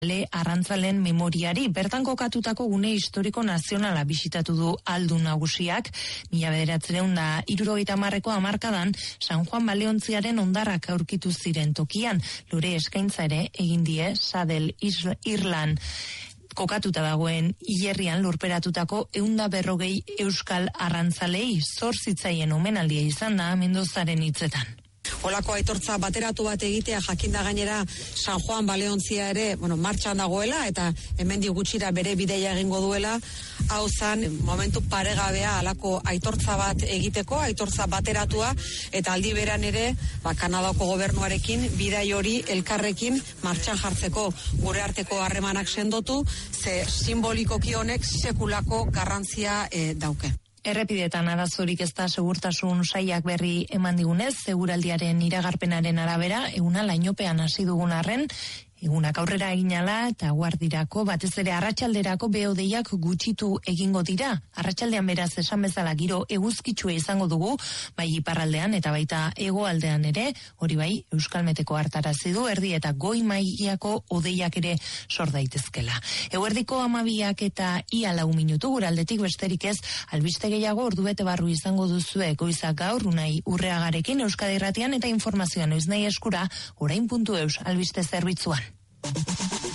Arrantzalen memoriari bertan kokatutako gune historiko nazionala bisitatu du Aldun Nagusiak. 1970ko hamarkadan San Juan Baleontziaren hondarrak aurkitu ziren tokian. Lore eskaintza ere egin die Sadel Irlan kokatuta dagoen hilerrian lurperatutako 140 euskal arrantzalei zor zitzaien omenaldia izan da Mendozaren hitzetan. Olako aitortza bateratu bat egitea jakinda gainera San Juan Baleontzia ere, martxan dagoela eta hemendik gutxira bere bideia egingo duela. Hau zan momentu paregabea alako aitortza bat egiteko, aitortza bateratua eta aldi beran ere, Kanadako gobernuarekin bidai hori elkarrekin martxan jartzeko gure arteko harremanak sendotu, ze simbolikoki honek sekulako garrantzia dauke. Errepidetan arazorik ez da segurtasun sailak berri eman digunez, seguraldiaren iragarpenaren arabera, eguna lainopean hasi dugun arren, egunak aurrera eginala eta guardirako, batez ere arratsalderako behodeiak gutxitu egingo dira. Arratsaldean beraz esan bezala giro eguzkitsua izango dugu, bai iparraldean eta baita hegoaldean ere, hori bai Euskalmeteko hartarazi du, erdi eta goi mailako hodeiak ere sor daitezkela. Eguerdiko 12 eta ia 4 minutu guraldetik besterik ez, albiste gehiago ordubete barru izango duzue goizak gaur Unai Urreagarekin Euskadi Irratian eta informazioa noiznahi eskura orain.eus albiste zerbitzuan.